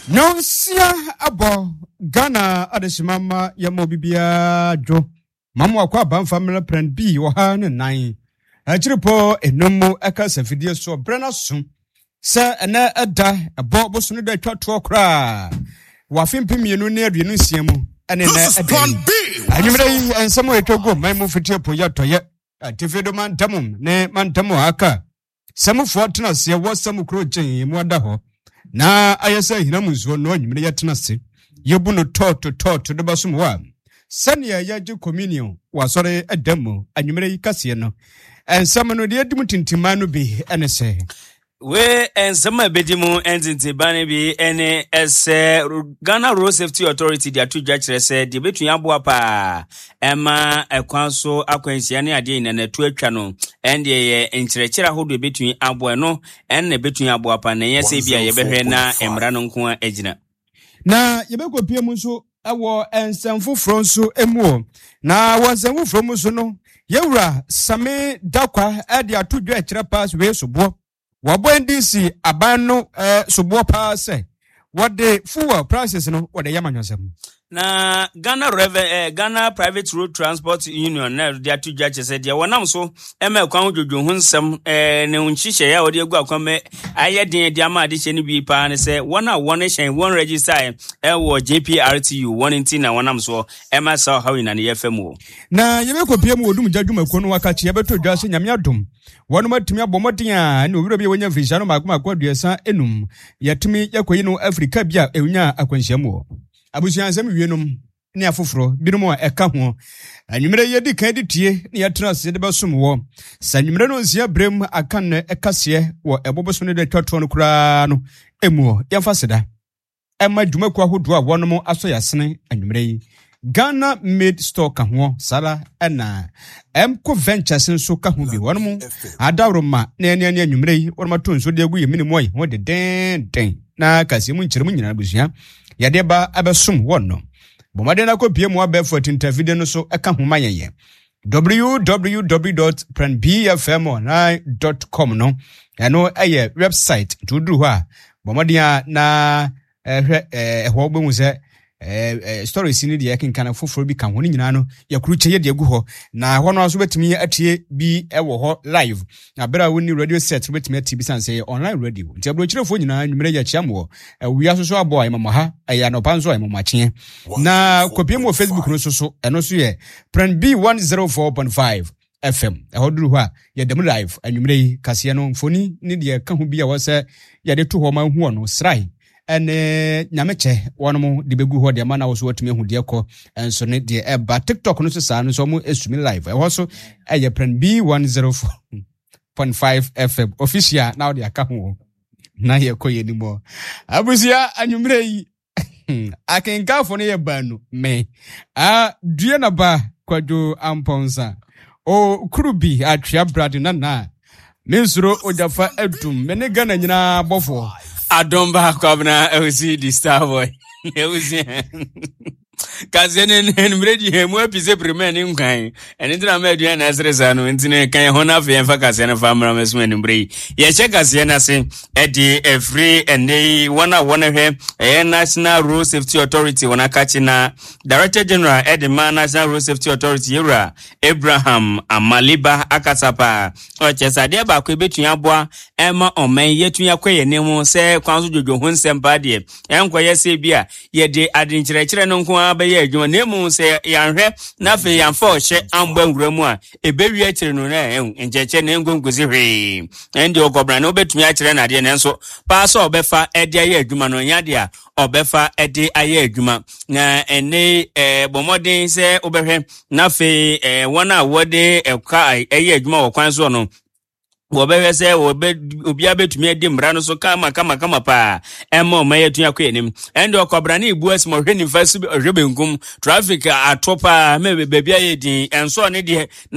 Nonsia abo Ghana adesimama ya mobibia jo. Mamu akwa banfamila plan B wahane nine. Achiripo enomu eka sefidie so brena sum. Se ene eda abo bosunu de twatwo kra. Wafimpimi enu ne aduenu siemu. Ene ne eda. Anyumre yi ensamo etogo maimu fitie po ya toye. Tifedo man tamum ne man tamo aka. Samu fortuna se wo samu kro chen mu ada ho. Na ayesa hinamuzo no nyimire yatenase yebu no toto de basumwa sania yaje communion wasore adamu anyimire yikase no ensam no de edimu tintima no bi enese we ensama bedimu entintiba bi ene ese Ghana Road Safety Authority dia tudwa kire se de betun aboa pa ema ekwanso akwansia ne ade ne natu atwa no ende ye enkirekira hodo betun aboa no enne betun aboa pa na yese bia ye behwe na emra no nko agina na yebekopie mu so ewo ensamfo fronso emuo na wonsamfo fromu so no yewura same dakwa ade atudwa akire pass we sobo wabo ndisi abano sobo pa se wode fuel prices no wode yamanyosem na Ghana Private Road Transport Union na dia tudwa chese dia wonam so ema kwan hodwodwo hu nsem ne unchihye ya wode egu akwame ayeden dia ma ade che ne bi pa ne se wona won hyen won register wo JPRTU won na wonam so ema sa hawi na ne yefam wo na yebekopie mu odum jadwumako no wakachi yebetodwa se nyame adom wonu matumi abomoden a ne owura bi wonya frisha no makoma aduasa enum yatumi yakoyi no Africa bia ewunya akwanhyiamu abusuansem wienum ne afoforo binom a eka ho anwumere yedi kan ditie ne yatrase de basum wo sanwumere no nsia brem akan ne ekase wo eboboso ne de twatwo no kura no emu yamfaseda ema dwumaku ahodo a wonom aso yasene anwumere Ghana made store ka ho sala na Emco Ventures nso ka ho bi wonom adawroma na anwumere wonom to nso de agu yemini moy ho de den na kasimu nkyeremu nyina abusua yade ba abesum wonno bomade na kopie mu abefo tintervide no so eka ho mayeye www.planbfm.com no eno eye website tuduru ho a bomade na ho ogbemu se stories ni de yakinkana foforo bi kan ho ni nyina no yakuru ye de agu ho na ho no aso betimi atie bi ewo ho live na bera woni radio set betimi atie bi sanse online radio nti abro kirefo nyina nwumere ya chiamwo wi asoso abo ayi mama aya no panzo ayi mama chie na kopie mu Facebook no so eno so ye Plan B 104.5 FM ehoduru ho a ye dem live anwumere kase no mfoni ni de ka ho bi a wose ye de to ho ma hu no srai ene nyameche wonom de begu ho de ma na wo so watumi hu de ko enso ne de eba TikTok no so sa no so mo esumi live e so eye Plan B 104.5 FM official now de aka ho na ye ko ye ni mo abusia anwumre yi akenka fo ne ye ba no me due na ba kwado amponsa o kurubi atwa brad na mensuro ojafa adum mene Ghana nyina bofo Adomba kwabna ewusi di star boy ewusi kazene nmredi hemu epize primen nkwan eni tena medua na asresa no ntine kan ho na fe kase na famra mesu enmrei ye che kase na se edi free ene wana hwe National Road Safety Authority wana kachi na Director General Edema National Road Safety Authority yura Abraham Amaliba akasapa o chesade ba ko betun aboa ema omen yetun yakwaye nemu se kwanzo jojo ho nsempa de enkoye se bia ye de adinkyerɛkyerɛ no nko abaye adwuma nemu se yanhwɛ na fe yanfa ohye amba nwuramu a ebewi akyere no na enkyekye na engongozi hwe ende okobra na obetumi akyerɛ na de nenso pa so obefa ede aye adwuma no nya de a obefa ede aye adwuma na ene bomodin se obehwɛ na fe wona wode eka aye adwuma wo kwan so no wobewe se obia betumi edi mra no so kama pa ema mayetu yakwenim ende okobra na ibu asimo hwe ni fasu hwe benkum traffic atopa me bebia yedi enso ne de